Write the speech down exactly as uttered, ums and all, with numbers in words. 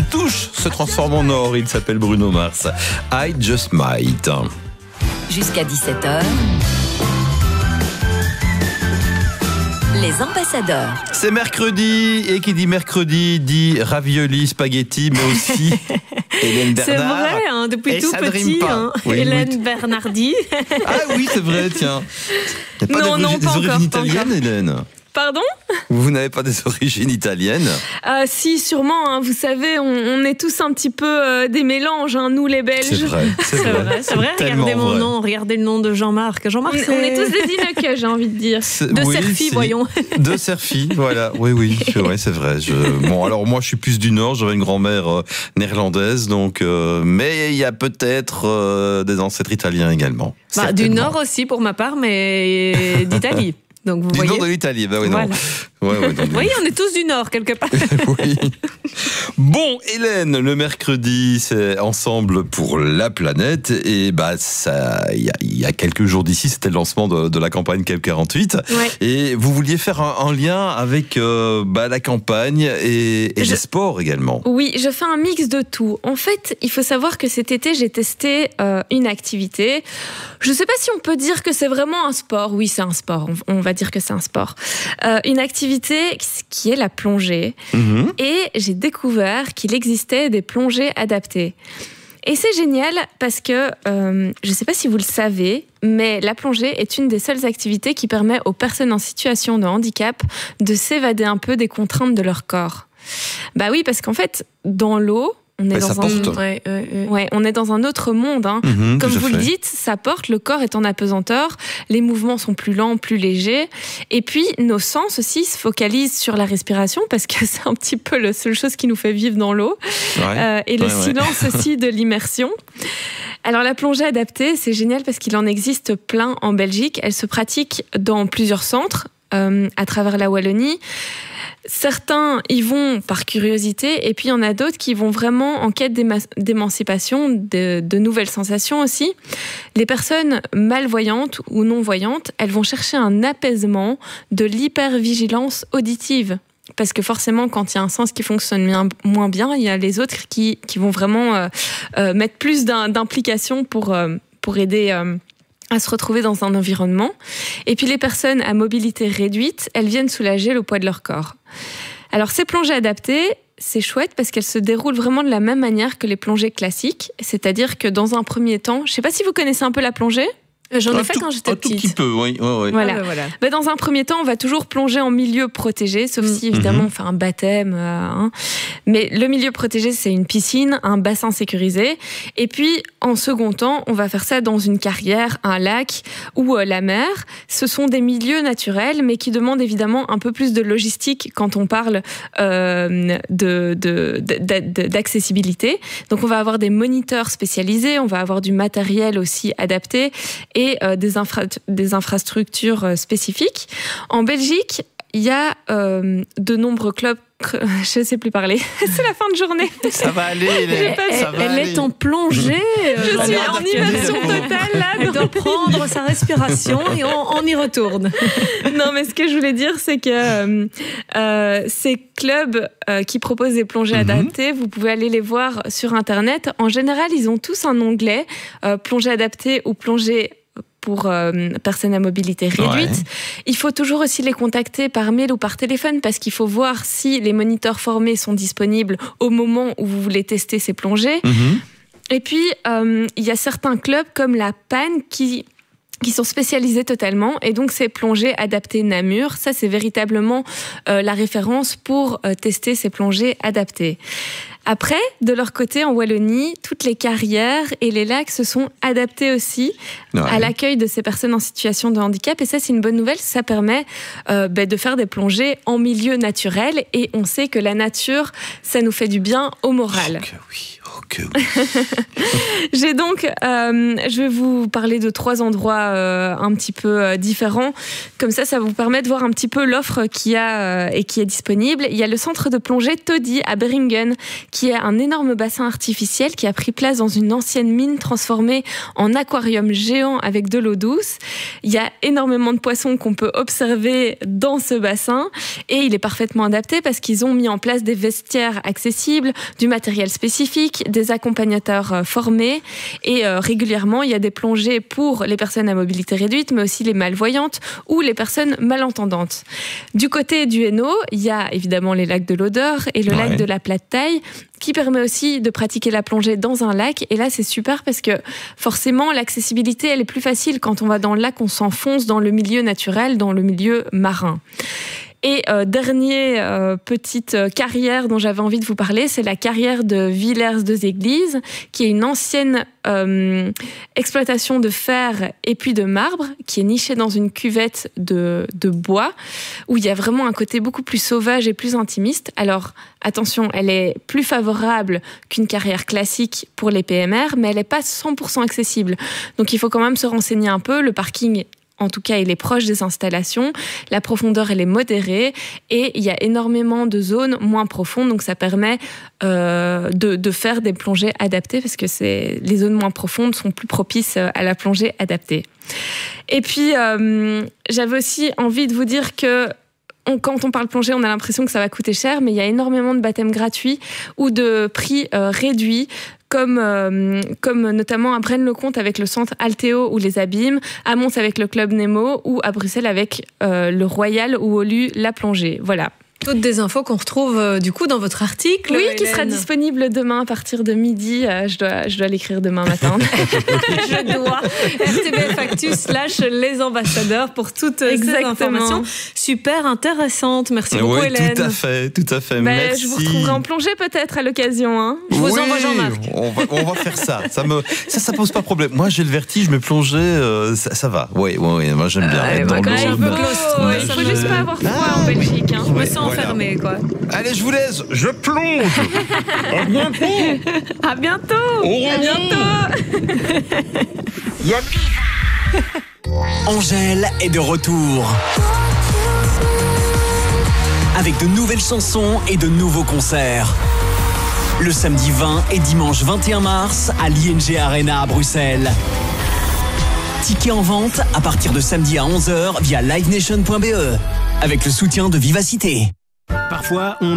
il touche se transforme en or. Il s'appelle Bruno Mars. I Just Might. Jusqu'à dix-sept heures. Les ambassadeurs. C'est mercredi, et qui dit mercredi dit ravioli, spaghetti, mais aussi Hélène Bernard. C'est vrai, hein, depuis et tout petit, hein, oui, Hélène oui. Bernardi. Ah oui, c'est vrai, tiens. Il n'y a pas non, des, non, des pas origines encore, italiennes, pas Hélène? Pardon ? Vous n'avez pas des origines italiennes? euh, Si, sûrement. Hein, vous savez, on, on est tous un petit peu euh, des mélanges, hein, nous les Belges. C'est vrai, c'est C'est vrai. vrai, c'est vrai. Regardez mon vrai. nom, regardez le nom de Jean-Marc. Jean-Marc, On, c'est... on est tous des Innoqueux, j'ai envie de dire. C'est- de oui, Serfi, c'est- voyons. De Serfi, voilà. Oui, oui, ouais, c'est vrai. Je... Bon, alors moi, je suis plus du Nord. J'avais une grand-mère euh, néerlandaise, donc. Euh... Mais il y a peut-être euh, des ancêtres italiens également. Bah, du Certainement. Nord aussi pour ma part, mais d'Italie. Donc vous Du voyez. Nord de l'Italie, bah oui, non. Voilà. Ouais, ouais, donc- Oui, on est tous du Nord quelque part. Oui. Bon, Hélène, le mercredi, c'est Ensemble pour la planète. Et bah, ça, il y a, il y a quelques jours d'ici, c'était le lancement de, de la campagne C A P quarante-huit. Ouais. Et vous vouliez faire un, un lien avec euh, bah, la campagne et, et Je- les sports également. Oui, je fais un mix de tout. En fait, il faut savoir que cet été, j'ai testé euh, une activité. Je ne sais pas si on peut dire que c'est vraiment un sport. Oui, c'est un sport. On, on va dire que c'est un sport. Euh, une activité qui est la plongée. Mhm. Et j'ai découvert qu'il existait des plongées adaptées. Et c'est génial parce que, euh, je ne sais pas si vous le savez, mais la plongée est une des seules activités qui permet aux personnes en situation de handicap de s'évader un peu des contraintes de leur corps. Bah oui, parce qu'en fait, dans l'eau, on est, Mais ça dans un... porte. Ouais, ouais, ouais. Ouais, on est dans un autre monde. Hein. Mhm, Comme tout à vous le fait. dites, ça porte, le corps est en apesanteur, les mouvements sont plus lents, plus légers. Et puis, nos sens aussi se focalisent sur la respiration parce que c'est un petit peu la seule chose qui nous fait vivre dans l'eau. Ouais. Euh, et le Ouais, ouais. silence aussi de l'immersion. Alors, la plongée adaptée, c'est génial parce qu'il en existe plein en Belgique. Elle se pratique dans plusieurs centres euh, à travers la Wallonie. Certains y vont par curiosité et puis il y en a d'autres qui vont vraiment en quête d'éma- d'émancipation, de, de nouvelles sensations aussi. Les personnes malvoyantes ou non-voyantes, elles vont chercher un apaisement de l'hypervigilance auditive. Parce que forcément, quand il y a un sens qui fonctionne bien- moins bien, il y a les autres qui, qui vont vraiment euh, euh, mettre plus d'im- d'implication pour, euh, pour aider... Euh, à se retrouver dans un environnement. Et puis les personnes à mobilité réduite, elles viennent soulager le poids de leur corps. Alors ces plongées adaptées, c'est chouette parce qu'elles se déroulent vraiment de la même manière que les plongées classiques. C'est-à-dire que dans un premier temps, je ne sais pas si vous connaissez un peu la plongée. J'en ai Un fait tout- quand j'étais un tout petite. petit peu, oui. Ouais, ouais. Voilà. Ah ben voilà. Bah, dans un premier temps, on va toujours plonger en milieu protégé, sauf si évidemment on fait un baptême. euh, hein. Mais le milieu protégé, c'est une piscine, un bassin sécurisé. Et puis, en second temps, on va faire ça dans une carrière, un lac ou euh, la mer. Ce sont des milieux naturels, mais qui demandent évidemment un peu plus de logistique quand on parle euh, de, de, de- de- d'accessibilité. Donc, on va avoir des moniteurs spécialisés, on va avoir du matériel aussi adapté et euh, des, infra- des infrastructures euh, spécifiques. En Belgique, il y a euh, de nombreux clubs. Je ne sais plus parler. C'est la fin de journée. Ça va aller, Hélène. pas- Ça va elle aller. est en Plongée. Je euh, suis Jean-Marc. en immersion totale là. Elle doit prendre sa respiration et on, on y retourne. Non, mais ce que je voulais dire, c'est que euh, euh, ces clubs euh, qui proposent des plongées Mhm. adaptées, vous pouvez aller les voir sur Internet. En général, ils ont tous un onglet euh, plongée adaptée ou plongée pour euh, personnes à mobilité réduite. Ouais. Il faut toujours aussi les contacter par mail ou par téléphone parce qu'il faut voir si les moniteurs formés sont disponibles au moment où vous voulez tester ces plongées. Mhm. Et puis, euh, il y a certains clubs comme la P A N qui qui sont spécialisés totalement. Et donc, ces plongées adaptées Namur, ça, c'est véritablement euh, la référence pour euh, tester ces plongées adaptées. Après, de leur côté, en Wallonie, toutes les carrières et les lacs se sont adaptés aussi Ouais. à l'accueil de ces personnes en situation de handicap. Et ça, c'est une bonne nouvelle. Ça permet euh, ben, de faire des plongées en milieu naturel. Et on sait que la nature, ça nous fait du bien au moral. Oh que oui, oh que oui. J'ai donc, euh, je vais vous parler de trois endroits euh, un petit peu euh, différents. Comme ça, ça vous permet de voir un petit peu l'offre qu'il y a euh, et qui est disponible. Il y a le centre de plongée Toddy à Beringen, qui est un énorme bassin artificiel qui a pris place dans une ancienne mine transformée en aquarium géant avec de l'eau douce. Il y a énormément de poissons qu'on peut observer dans ce bassin et il est parfaitement adapté parce qu'ils ont mis en place des vestiaires accessibles, du matériel spécifique, des accompagnateurs euh, formés et euh, régulièrement il y a des plongées pour les personnes à mobilité réduite mais aussi les malvoyantes ou les personnes malentendantes. Du côté du Hainaut, il y a évidemment les lacs de l'Odeur et le Ouais. lac de la Plate-Taille qui permet aussi de pratiquer la plongée dans un lac. Et là, c'est super parce que forcément, l'accessibilité, elle est plus facile. Quand on va dans le lac, on s'enfonce dans le milieu naturel, dans le milieu marin. Et euh, dernière euh, petite euh, carrière dont j'avais envie de vous parler, c'est la carrière de Villers-deux-Églises, qui est une ancienne euh, exploitation de fer et puis de marbre, qui est nichée dans une cuvette de, de bois, où il y a vraiment un côté beaucoup plus sauvage et plus intimiste. Alors, attention, elle est plus favorable qu'une carrière classique pour les P M R, mais elle n'est pas cent pour cent accessible. Donc, il faut quand même se renseigner un peu. Le parking, en tout cas, il est proche des installations. La profondeur, elle est modérée. Et il y a énormément de zones moins profondes. Donc, ça permet euh, de, de faire des plongées adaptées parce que c'est, les zones moins profondes sont plus propices à la plongée adaptée. Et puis, euh, j'avais aussi envie de vous dire que On, quand on parle plongée, on a l'impression que ça va coûter cher, mais il y a énormément de baptêmes gratuits ou de prix euh, réduits, comme, euh, comme notamment à Braine-le-Comte avec le centre Altéo ou les Abîmes, à Mons avec le Club Nemo ou à Bruxelles avec euh, le Royal ou Olu La Plongée. Voilà. Toutes des infos qu'on retrouve euh, du coup dans votre article. Oui, qui Hélène. sera disponible demain à partir de midi. Euh, je dois, je dois l'écrire demain matin. Je dois. R T B F Actu slash les ambassadeurs pour toutes Exactement. ces informations super intéressantes. Merci beaucoup, Oui, Hélène. tout à fait, tout à fait. Ben, Merci. je vous retrouverai en plongée peut-être à l'occasion. Hein. Je vous Oui, envoie Jean-Marc. On va, on va faire ça. Ça, me, ça, ça pose pas problème. Moi, j'ai le vertige, mais plonger, euh, ça, ça va. Oui, oui, oui. Moi, j'aime bien Ah, être bah, dans quand l'eau. même un peu me- claustro, me- ouais, Il ça faut me- juste pas avoir froid Ah, en Belgique. Hein. Je me Ouais, sens voilà. enfermée, quoi. Allez, je vous laisse. Je plonge. À bientôt. À bientôt. Au À bientôt. Angèle est de retour. Avec de nouvelles chansons et de nouveaux concerts. Le samedi vingt et dimanche vingt et un mars à l'I N G Arena à Bruxelles. Tickets en vente à partir de samedi à onze heures via livenation point b e avec le soutien de Vivacité. Parfois, on